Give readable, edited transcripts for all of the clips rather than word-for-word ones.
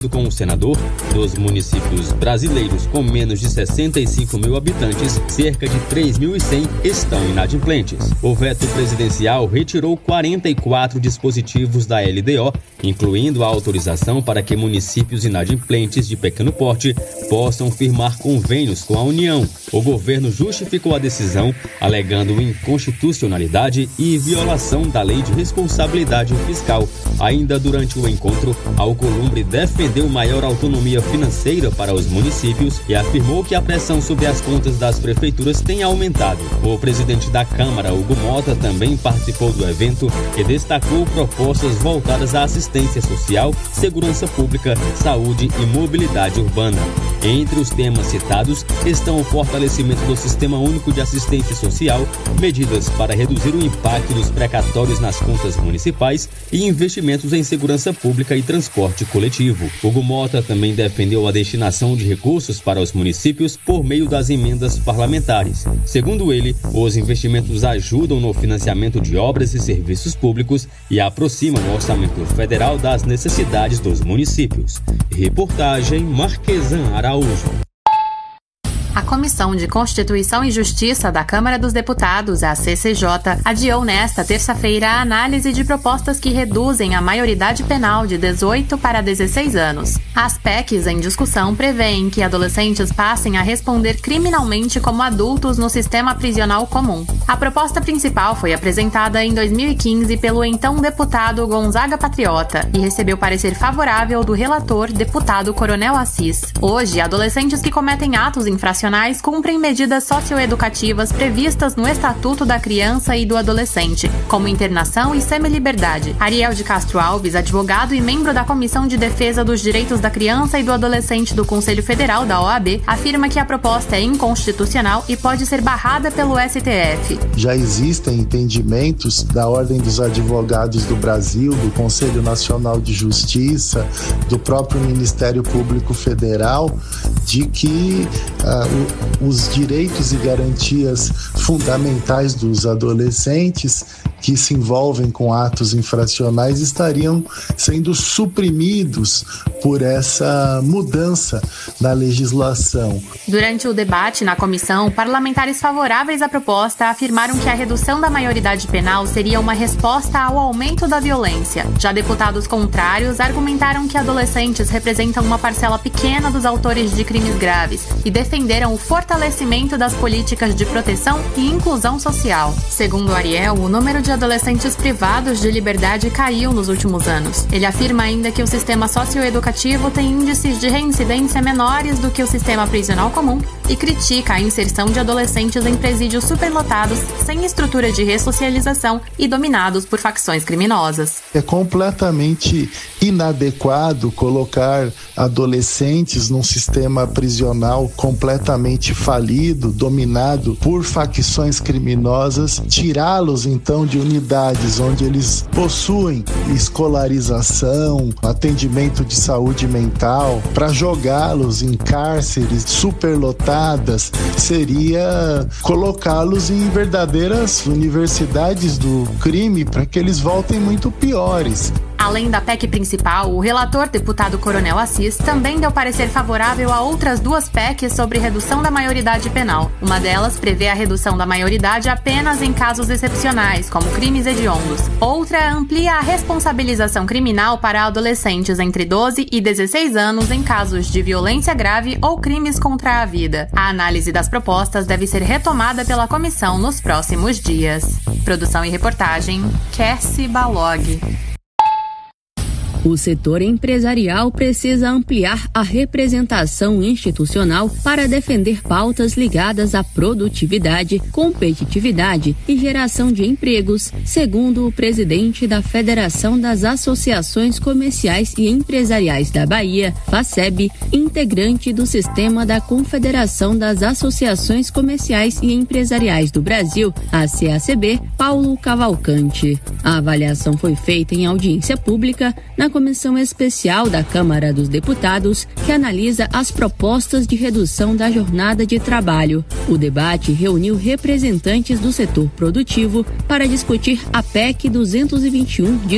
Com o senador, dos municípios brasileiros com menos de 65 mil habitantes, cerca de 3.100 estão inadimplentes. O veto presidencial retirou 44 dispositivos da LDO, incluindo a autorização para que municípios inadimplentes de pequeno porte possam firmar convênios com a União. O governo justificou a decisão, alegando inconstitucionalidade e violação da Lei de Responsabilidade Fiscal. Ainda durante o encontro, Alcolumbre defendeu maior autonomia financeira para os municípios e afirmou que a pressão sobre as contas das prefeituras tem aumentado. O presidente da Câmara, Hugo Mota, também participou do evento e destacou propostas voltadas à assistência social, segurança pública, saúde e mobilidade urbana. Entre os temas citados estão o fortalecimento do Sistema Único de Assistência Social, medidas para reduzir o impacto dos precatórios nas contas municipais e investimentos em segurança pública e transporte coletivo. Hugo Mota também defendeu a destinação de recursos para os municípios por meio das emendas parlamentares. Segundo ele, os investimentos ajudam no financiamento de obras e serviços públicos e aproximam o orçamento federal das necessidades dos municípios. Reportagem Marquesan Araújo. A Comissão de Constituição e Justiça da Câmara dos Deputados, a CCJ, adiou nesta terça-feira a análise de propostas que reduzem a maioridade penal de 18 para 16 anos. As PECs em discussão prevêem que adolescentes passem a responder criminalmente como adultos no sistema prisional comum. A proposta principal foi apresentada em 2015 pelo então deputado Gonzaga Patriota e recebeu parecer favorável do relator, deputado Coronel Assis. Hoje, adolescentes que cometem atos infracionais cumprem medidas socioeducativas previstas no Estatuto da Criança e do Adolescente, como internação e semiliberdade. Ariel de Castro Alves, advogado e membro da Comissão de Defesa dos Direitos da Criança e do Adolescente do Conselho Federal da OAB, afirma que a proposta é inconstitucional e pode ser barrada pelo STF. Já existem entendimentos da Ordem dos Advogados do Brasil, do Conselho Nacional de Justiça, do próprio Ministério Público Federal, de que os direitos e garantias fundamentais dos adolescentes que se envolvem com atos infracionais estariam sendo suprimidos por essa mudança na legislação. Durante o debate na comissão, parlamentares favoráveis à proposta afirmaram que a redução da maioridade penal seria uma resposta ao aumento da violência. Já deputados contrários argumentaram que adolescentes representam uma parcela pequena dos autores de crimes graves e defenderam o fortalecimento das políticas de proteção e inclusão social. Segundo Ariel, o número de adolescentes privados de liberdade caiu nos últimos anos. Ele afirma ainda que o sistema socioeducativo tem índices de reincidência menores do que o sistema prisional comum e critica a inserção de adolescentes em presídios superlotados, sem estrutura de ressocialização e dominados por facções criminosas. É completamente inadequado colocar adolescentes num sistema prisional completamente falido, dominado por facções criminosas, tirá-los então de unidades onde eles possuem escolarização, atendimento de saúde mental, para jogá-los em cárceres superlotadas, seria colocá-los em verdadeiras universidades do crime para que eles voltem muito piores. Além da PEC principal, o relator, deputado Coronel Assis, também deu parecer favorável a outras duas PECs sobre redução da maioridade penal. Uma delas prevê a redução da maioridade apenas em casos excepcionais, como crimes hediondos. Outra amplia a responsabilização criminal para adolescentes entre 12 e 16 anos em casos de violência grave ou crimes contra a vida. A análise das propostas deve ser retomada pela comissão nos próximos dias. Produção e reportagem, Kessi Balog. O setor empresarial precisa ampliar a representação institucional para defender pautas ligadas à produtividade, competitividade e geração de empregos, segundo o presidente da Federação das Associações Comerciais e Empresariais da Bahia, FACEB, integrante do sistema da Confederação das Associações Comerciais e Empresariais do Brasil, a CACB, Paulo Cavalcante. A avaliação foi feita em audiência pública na comissão especial da Câmara dos Deputados que analisa as propostas de redução da jornada de trabalho. O debate reuniu representantes do setor produtivo para discutir a PEC 221 de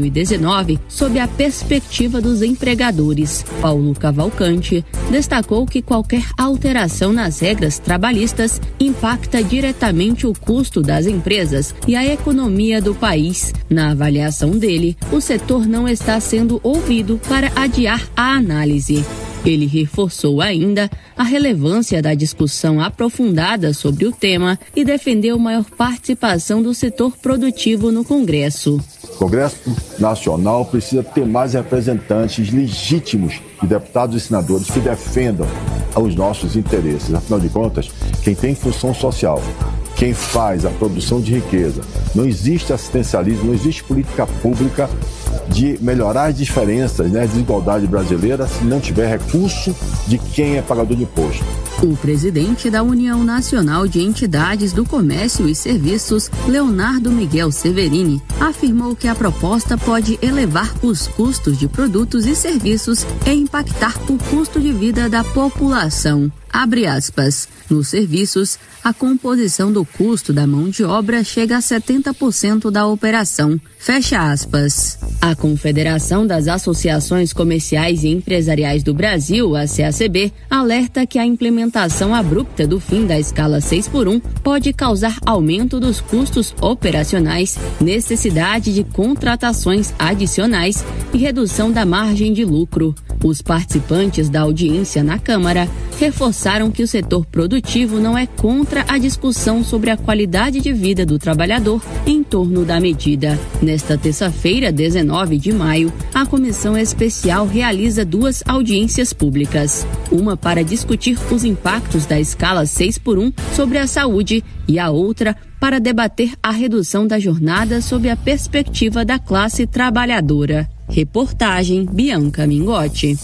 2019 sob a perspectiva dos empregadores. Paulo Cavalcante destacou que qualquer alteração nas regras trabalhistas impacta diretamente o custo das empresas e a economia do país. Na avaliação dele, o setor não está sendo ouvido para adiar a análise. Ele reforçou ainda a relevância da discussão aprofundada sobre o tema e defendeu maior participação do setor produtivo no Congresso. O Congresso Nacional precisa ter mais representantes legítimos de deputados e senadores que defendam os nossos interesses. Afinal de contas, quem tem função social, quem faz a produção de riqueza, não existe assistencialismo, não existe política pública de melhorar as diferenças, a desigualdade brasileira, se não tiver recurso de quem é pagador de imposto. O presidente da União Nacional de Entidades do Comércio e Serviços, Leonardo Miguel Severini, afirmou que a proposta pode elevar os custos de produtos e serviços e impactar o custo de vida da população. Abre aspas. Nos serviços, a composição do custo da mão de obra chega a 70% da operação. Fecha aspas. A Confederação das Associações Comerciais e Empresariais do Brasil, a CACB, alerta que a implementação abrupta do fim da escala 6x1 pode causar aumento dos custos operacionais, necessidade de contratações adicionais e redução da margem de lucro. Os participantes da audiência na Câmara reforçaram que o setor produtivo não é contra a discussão sobre a qualidade de vida do trabalhador em torno da medida. Nesta terça-feira, 19 de maio, a comissão especial realiza 2 audiências públicas. Uma para discutir os impactos da escala 6x1 sobre a saúde e a outra para debater a redução da jornada sob a perspectiva da classe trabalhadora. Reportagem Bianca Mingotti.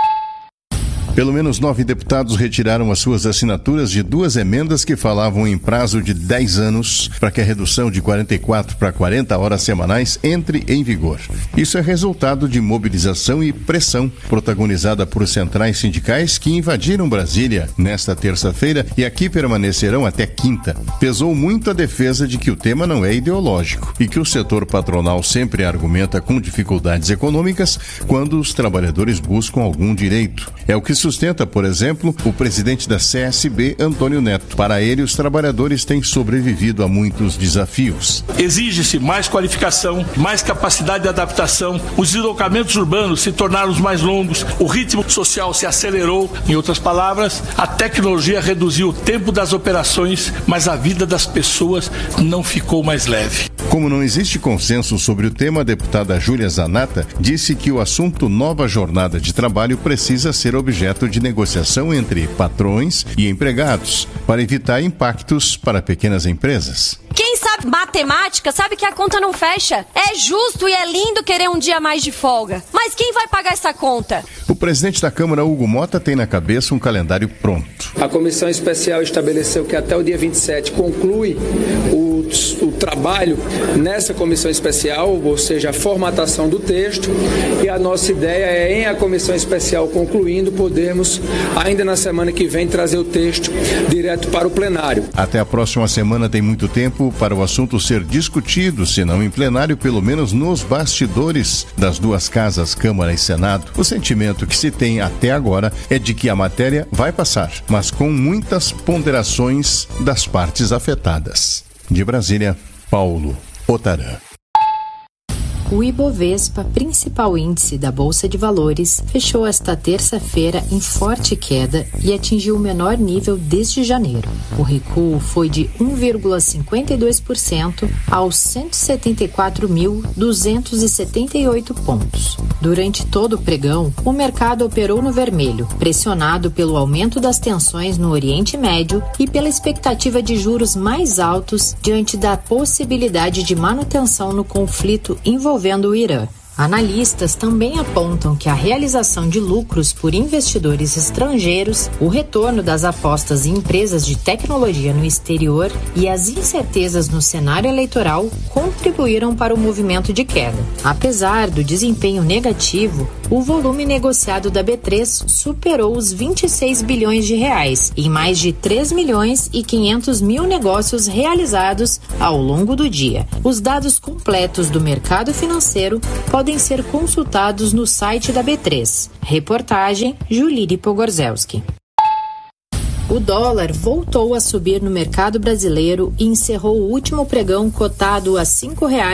Pelo menos 9 deputados retiraram as suas assinaturas de 2 emendas que falavam em prazo de 10 anos para que a redução de 44 para 40 horas semanais entre em vigor. Isso é resultado de mobilização e pressão protagonizada por centrais sindicais que invadiram Brasília nesta terça-feira e aqui permanecerão até quinta. Pesou muito a defesa de que o tema não é ideológico e que o setor patronal sempre argumenta com dificuldades econômicas quando os trabalhadores buscam algum direito. É o que sustenta, por exemplo, o presidente da CSB, Antônio Neto. Para ele, os trabalhadores têm sobrevivido a muitos desafios. Exige-se mais qualificação, mais capacidade de adaptação, os deslocamentos urbanos se tornaram mais longos, o ritmo social se acelerou, em outras palavras, a tecnologia reduziu o tempo das operações, mas a vida das pessoas não ficou mais leve. Como não existe consenso sobre o tema, a deputada Júlia Zanata disse que o assunto nova jornada de trabalho precisa ser objeto de negociação entre patrões e empregados, para evitar impactos para pequenas empresas. Quem sabe matemática sabe que a conta não fecha. É justo e é lindo querer um dia mais de folga. Mas quem vai pagar essa conta? O presidente da Câmara, Hugo Mota, tem na cabeça um calendário pronto. A comissão especial estabeleceu que até o dia 27 conclui o trabalho nessa comissão especial, ou seja, a formatação do texto, e a nossa ideia é, em a comissão especial concluindo, podermos, ainda na semana que vem, trazer o texto direto para o plenário. Até a próxima semana tem muito tempo para o assunto ser discutido, se não em plenário, pelo menos nos bastidores das 2 casas, Câmara e Senado. O sentimento que se tem até agora é de que a matéria vai passar, mas com muitas ponderações das partes afetadas. De Brasília, Paulo Otarã. O Ibovespa, principal índice da Bolsa de Valores, fechou esta terça-feira em forte queda e atingiu o menor nível desde janeiro. O recuo foi de 1,52% aos 174.278 pontos. Durante todo o pregão, o mercado operou no vermelho, pressionado pelo aumento das tensões no Oriente Médio e pela expectativa de juros mais altos diante da possibilidade de manutenção no conflito envolvendo o Irã. Analistas também apontam que a realização de lucros por investidores estrangeiros, o retorno das apostas em empresas de tecnologia no exterior e as incertezas no cenário eleitoral contribuíram para o movimento de queda. Apesar do desempenho negativo, o volume negociado da B3 superou os 26 bilhões de reais em mais de 3 milhões e 500 mil negócios realizados ao longo do dia. Os dados completos do mercado financeiro podem ser consultados no site da B3. Reportagem Juliri Pogorzelski. O dólar voltou a subir no mercado brasileiro e encerrou o último pregão cotado a R$ 5,00.